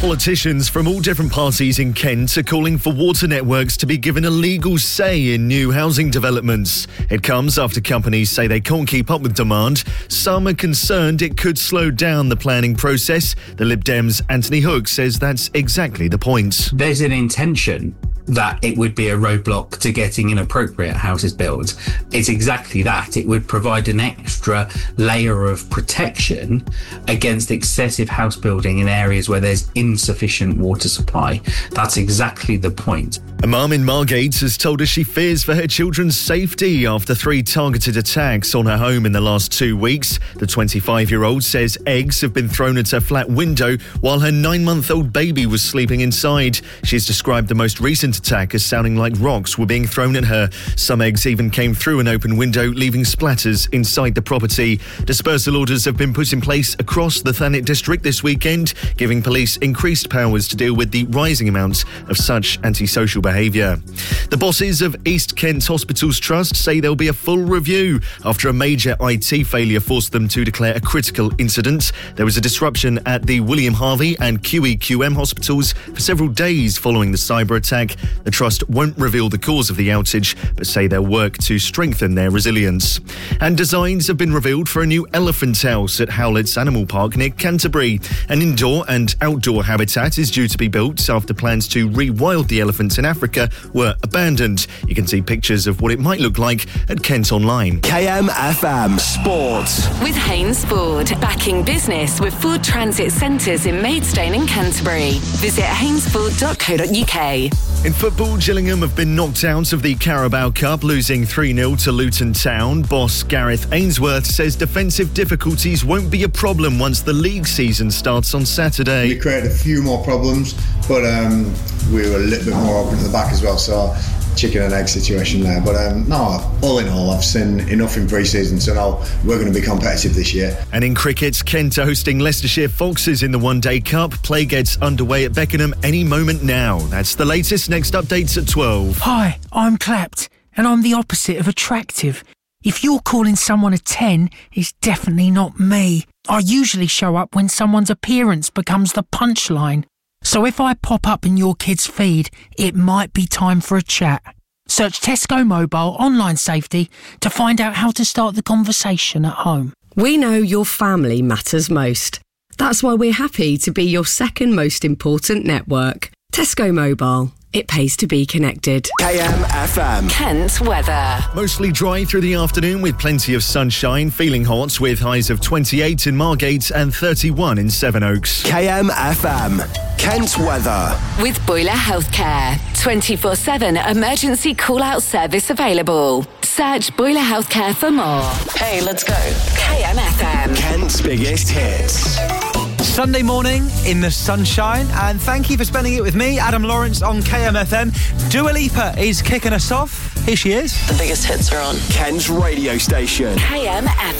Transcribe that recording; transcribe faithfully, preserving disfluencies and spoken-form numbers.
Politicians from all different parties in Kent are calling for water networks to be given a legal say in new housing developments. It comes after companies say they can't keep up with demand. Some are concerned it could slow down the planning process. The Lib Dems' Anthony Hook says that's exactly the point. There's an intention that it would be a roadblock to getting inappropriate houses built. It's exactly that. It would provide an extra layer of protection against excessive house building in areas where there's insufficient water supply. That's exactly the point. A mum in Margate has told us she fears for her children's safety after three targeted attacks on her home in the last two weeks. The twenty-five-year-old says eggs have been thrown at her flat window while her nine-month-old baby was sleeping inside. She's described the most recent attack as sounding like rocks were being thrown at her. Some eggs even came through an open window, leaving splatters inside the property. Dispersal orders have been put in place across the Thanet district this weekend, giving police increased powers to deal with the rising amounts of such antisocial behaviour. Behaviour. The bosses of East Kent Hospitals Trust say there'll be a full review after a major I T failure forced them to declare a critical incident. There was a disruption at the William Harvey and Q E Q M hospitals for several days following the cyber attack. The Trust won't reveal the cause of the outage, but say they'll work to strengthen their resilience. And designs have been revealed for a new elephant house at Howlett's Animal Park near Canterbury. An indoor and outdoor habitat is due to be built after plans to rewild the elephants in Africa were abandoned. You can see pictures of what it might look like at Kent Online. K M F M Sports. With Haynes Ford, backing business with Ford Transit Centres in Maidstone and Canterbury. Visit haynesford dot co dot uk. In football, Gillingham have been knocked out of the Carabao Cup, losing three nil to Luton Town. Boss Gareth Ainsworth says defensive difficulties won't be a problem once the league season starts on Saturday. We created a few more problems, but um, we were a little bit more open at the back as well, so chicken and egg situation there. But um, no, all in all, I've seen enough in pre-season, so now we're going to be competitive this year. And in cricket, Kent are hosting Leicestershire Foxes in the One Day Cup. Play gets underway at Beckenham any moment now. That's the latest. Next updates at twelve. Hi, I'm Clapped, and I'm the opposite of attractive. If you're calling someone a ten, it's definitely not me. I usually show up when someone's appearance becomes the punchline. So if I pop up in your kid's feed, it might be time for a chat. Search Tesco Mobile Online Safety to find out how to start the conversation at home. We know your family matters most. That's why we're happy to be your second most important network. Tesco Mobile. It pays to be connected. K M F M. Kent weather. Mostly dry through the afternoon with plenty of sunshine, feeling hot with highs of twenty-eight in Margate and thirty-one in Sevenoaks. K M F M. Kent weather. With Boiler Healthcare. twenty-four seven emergency call-out service available. Search Boiler Healthcare for more. Hey, let's go. K M F M. Kent's biggest hits. Sunday morning in the sunshine, and thank you for spending it with me, Adam Lawrence, on K M F M. Dua Lipa is kicking us off. Here she is. The biggest hits are on Kent's radio station. K M F